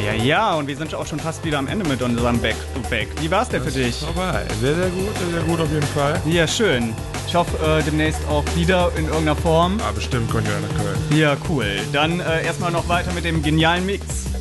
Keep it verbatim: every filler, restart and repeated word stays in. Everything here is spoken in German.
Ja, ja, und wir sind auch schon fast wieder am Ende mit unserem Back-to-Back. Wie war's denn für dich? Vorbei. Sehr, sehr gut, sehr, sehr gut auf jeden Fall. Ja, schön. Ich hoffe, äh, demnächst auch wieder in irgendeiner Form. Ah, bestimmt kommt ja nach Köln. Ja, cool. Dann äh, erstmal noch weiter mit dem genialen Mix.